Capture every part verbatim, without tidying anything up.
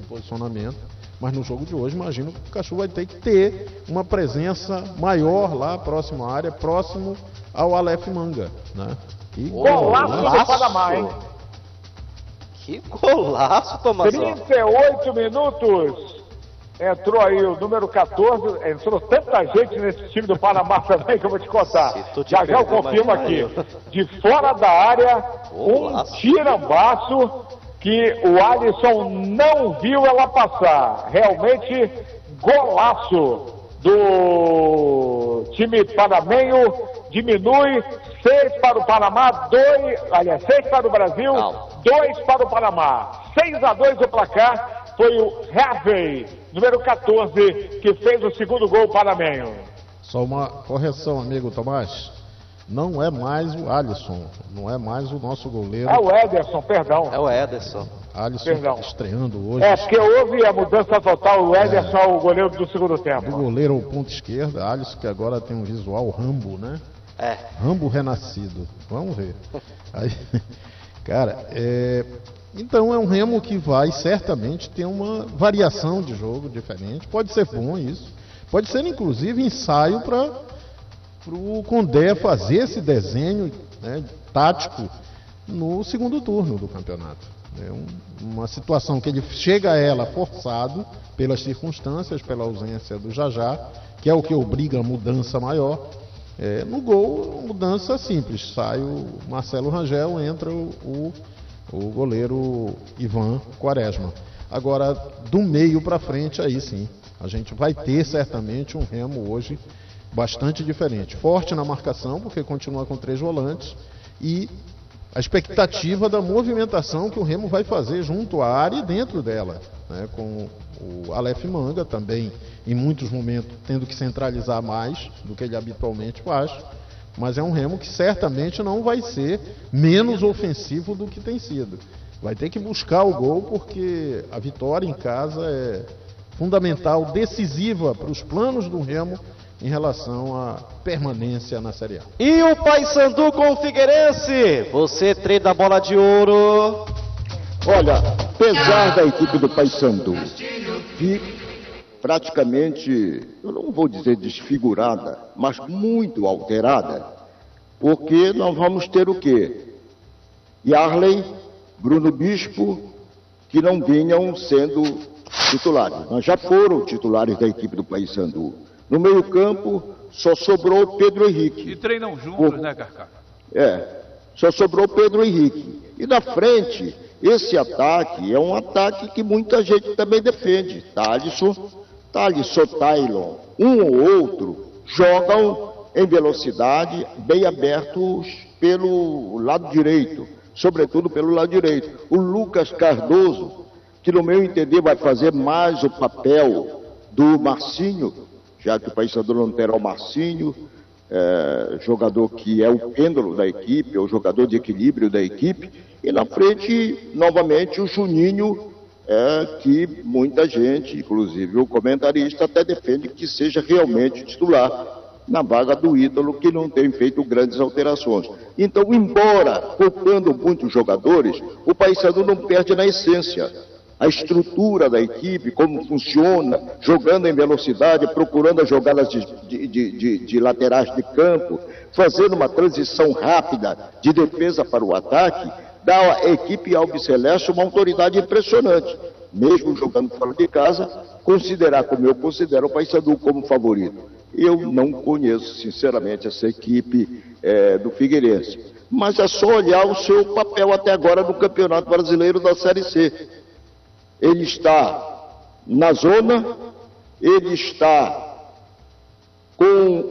posicionamento, mas no jogo de hoje imagino que o Pikachu vai ter que ter uma presença maior lá próximo à área, próximo ao Aleph Manga, né? E golaço do Panamá, hein? Que golaço, Tomás. trinta e oito minutos. Entrou aí o número quatorze. Entrou tanta gente nesse time do Panamá também que eu vou te contar. Te já já eu confirmo aqui. De fora da área, um tirambaço que o Alisson não viu ela passar. Realmente, golaço do time panamenho. Diminui, seis para o Panamá, dois, aliás, seis para o Brasil, dois para o Panamá. seis a dois o placar, foi o Harvey, número quatorze, que fez o segundo gol panamenho. Só uma correção, amigo Tomás. Não é mais o Alisson, não é mais o nosso goleiro. É o Ederson, perdão. É o Ederson. Alisson perdão. Estreando hoje. É, porque houve a mudança total, o Ederson é o goleiro do segundo tempo. Do goleiro ao ponto esquerda, Alisson que agora tem um visual Rambo, né? É. Rambo renascido. Vamos ver. Aí, cara, é... então é um Remo que vai certamente ter uma variação de jogo diferente. Pode ser bom isso. Pode ser inclusive ensaio para o Condé fazer esse desenho, né, tático no segundo turno do campeonato. É um, uma situação que ele chega a ela forçado pelas circunstâncias, pela ausência do Jajá, que é o que obriga a mudança maior. É, no gol, mudança simples. Sai o Marcelo Rangel, entra o, o, o goleiro Ivan Quaresma. Agora, do meio para frente, aí sim, a gente vai ter certamente um Remo hoje bastante diferente. Forte na marcação, porque continua com três volantes, e a expectativa da movimentação que o Remo vai fazer junto à área e dentro dela, né, com o Aleph Manga também, em muitos momentos, tendo que centralizar mais do que ele habitualmente faz, mas é um Remo que certamente não vai ser menos ofensivo do que tem sido. Vai ter que buscar o gol, porque a vitória em casa é fundamental, decisiva para os planos do Remo em relação à permanência na Série A. E o Paysandu com o Figueirense, você treina da bola de ouro. Olha, apesar da equipe do Paysandu de praticamente, eu não vou dizer desfigurada, mas muito alterada, porque nós vamos ter o quê? Yarley, Bruno Bispo, que não vinham sendo titulares, mas já foram titulares da equipe do Paysandu. No meio-campo, só sobrou Pedro Henrique. E treinam juntos, Por... né, Carcar? É, só sobrou Pedro Henrique. E na frente, esse ataque é um ataque que muita gente também defende. Thalisson, Thalisson, Taylon, um ou outro, jogam em velocidade, bem abertos pelo lado direito, sobretudo pelo lado direito. O Lucas Cardoso, que no meu entender vai fazer mais o papel do Marcinho, já que o Paysandu não terá o Marcinho, é, jogador que é o pêndulo da equipe, é o jogador de equilíbrio da equipe, e na frente, novamente, o Juninho, é, que muita gente, inclusive o comentarista, até defende que seja realmente titular na vaga do Ítalo, que não tem feito grandes alterações. Então, embora poupando muitos jogadores, o Paysandu não perde na essência. A estrutura da equipe, como funciona, jogando em velocidade, procurando as jogadas de, de, de, de laterais de campo, fazendo uma transição rápida de defesa para o ataque, dá à equipe albiceleste uma autoridade impressionante. Mesmo jogando fora de casa, considerar como eu considero o Paysandu como favorito. Eu não conheço, sinceramente, essa equipe é, do Figueirense. Mas é só olhar o seu papel até agora no Campeonato Brasileiro da Série C. Ele está na zona, ele está com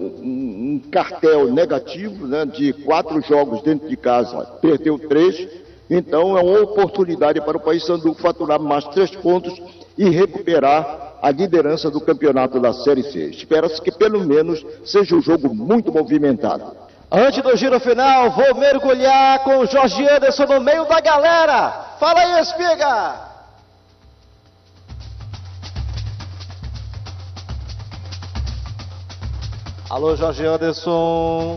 um cartel negativo, né, de quatro jogos dentro de casa, perdeu três, então é uma oportunidade para o Paysandu faturar mais três pontos e recuperar a liderança do campeonato da Série C. Espera-se que pelo menos seja um jogo muito movimentado. Antes do giro final, vou mergulhar com o Jorge Anderson no meio da galera. Fala aí, Espiga! Alô, Jorge Anderson.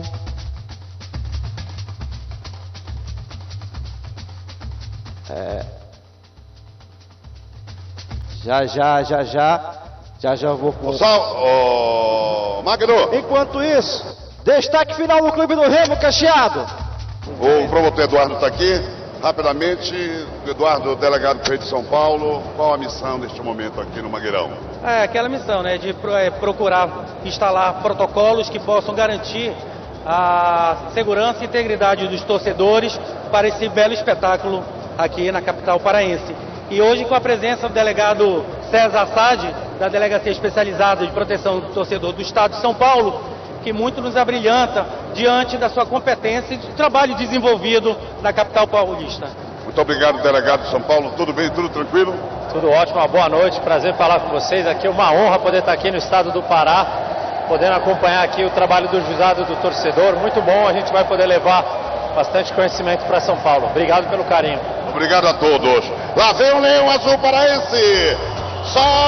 É. Já, já, já, já. Já, já vou com... Sal, oh, Magno. Enquanto isso, destaque final do Clube do Remo, Cacheado. O promotor Eduardo está aqui. Rapidamente, Eduardo, delegado do Prefeito de São Paulo, qual a missão neste momento aqui no Mangueirão? É aquela missão, né, de é, procurar instalar protocolos que possam garantir a segurança e integridade dos torcedores para esse belo espetáculo aqui na capital paraense. E hoje, com a presença do delegado César Assad, da Delegacia Especializada de Proteção do Torcedor do Estado de São Paulo, que muito nos abrilhanta diante da sua competência e do trabalho desenvolvido na capital paulista. Muito obrigado, delegado de São Paulo. Tudo bem? Tudo tranquilo? Tudo ótimo, uma boa noite. Prazer falar com vocês aqui. Uma honra poder estar aqui no estado do Pará, podendo acompanhar aqui o trabalho do juizado do torcedor. Muito bom, a gente vai poder levar bastante conhecimento para São Paulo. Obrigado pelo carinho. Obrigado a todos. Lá vem o Leão Azul Paraense. Só